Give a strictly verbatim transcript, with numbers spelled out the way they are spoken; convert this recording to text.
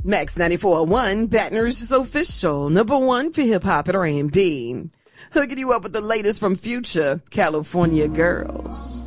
Max ninety-four point one, Baton Rouge's official number one for hip-hop and R and B. Hooking you up with the latest from Future, California Girls.